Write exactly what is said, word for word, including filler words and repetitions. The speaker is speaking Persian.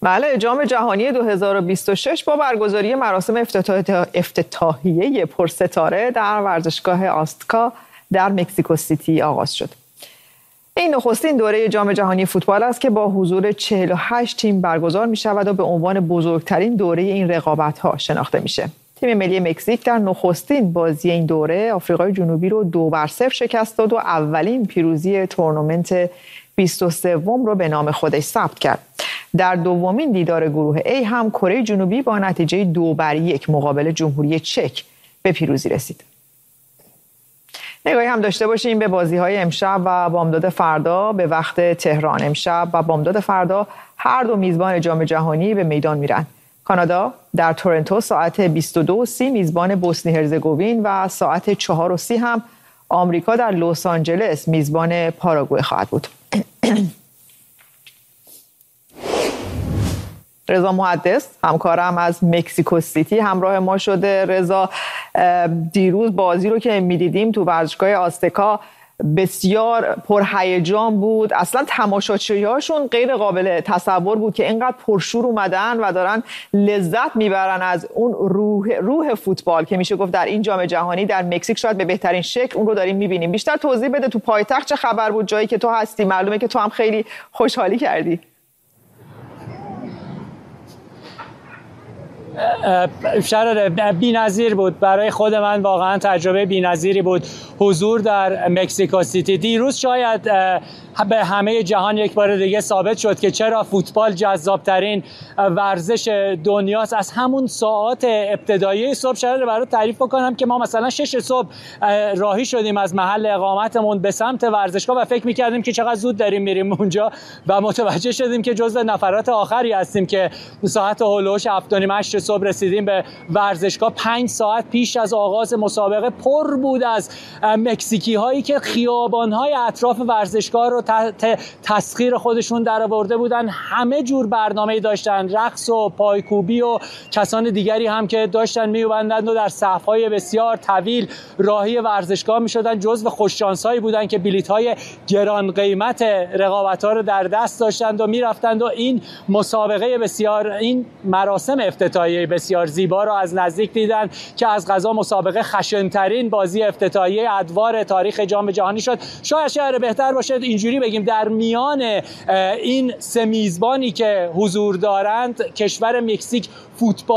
بله، جام جهانی دو هزار و بیست و شش با برگزاری مراسم افتتاح... افتتاحیه پرستاره در ورزشگاه آستکا در مکزیکو سیتی آغاز شد. این نخستین دوره جام جهانی فوتبال است که با حضور چهل و هشت تیم برگزار می شود و به عنوان بزرگترین دوره این رقابت‌ها شناخته میشه. تیم ملی مکزیک در نخستین بازی این دوره آفریقای جنوبی رو دو بر صفر شکست داد و اولین پیروزی تورنمنت بیست و سوم رو به نام خودش ثبت کرد. در دومین دیدار گروه A هم کره جنوبی با نتیجه دو بر یک مقابل جمهوری چک به پیروزی رسید. نگاهی هم داشته باشیم به بازی‌های امشب و بامداد فردا. به وقت تهران امشب و بامداد فردا هر دو میزبان جام جهانی به میدان میرن. کانادا در تورنتو ساعت بیست و دو و سی میزبان بوسنی هرزگوین و ساعت چهار و سی هم آمریکا در لس آنجلس میزبان پاراگوئه خواهد بود. رضا محدث همکارم از مکزیکو سیتی همراه ما شده. رضا، دیروز بازی رو که می‌دیدیم تو ورزشگاه آستکا بسیار پرهیجان بود. اصلا تماشاچی‌هاشون غیر قابل تصور بود که اینقدر پرشور اومدن و دارن لذت میبرن از اون روح روح فوتبال که میشه گفت در این جام جهانی در مکزیک شاید به بهترین شکل اون رو داریم میبینیم. بیشتر توضیح بده تو پایتخت چه خبر بود؟ جایی که تو هستی معلومه که تو هم خیلی خوشحالی کردی. شرار بی‌نظیر بود برای خود من، واقعا تجربه بی‌نظیری بود حضور در مکزیکو سیتی. دیروز شاید به همه جهان یک بار دیگه ثابت شد که چرا فوتبال جذابترین ورزش دنیاست. از همون ساعات ابتدایی صبح شرار برات تعریف بکنم که ما مثلا شش صبح راهی شدیم از محل اقامتمون به سمت ورزشگاه و فکر می‌کردیم که چقدر زود داریم میریم اونجا و متوجه شدیم که جزو نفرات آخری هستیم که ساعت هولوش هفت و نیم هشت صبح رسیدیم به ورزشگاه. پنج ساعت پیش از آغاز مسابقه پر بود از مکزیکی هایی که خیابان های اطراف ورزشگاه رو تحت تسخیر خودشون در آورده بودن. همه جور برنامه‌ای داشتن، رقص و پایکوبی و کسان دیگری هم که داشتن میوبندند و در صف‌های بسیار طویل راهی ورزشگاه میشدن. جزو خوششانس‌هایی بودن که بلیط‌های گران قیمت رقابت‌ها رو در دست داشتند و میرفتند و این مسابقه بسیار، این مراسم افتتاحیه بسیار زیبا رو از نزدیک دیدن که از قضا مسابقه خشن‌ترین بازی افتتاحیه ادوار تاریخ جام جهانی شد. شاید شاید بهتر باشه اینجوری بگیم در میان این سه میزبانی که حضور دارند کشور مکزیک فوتبال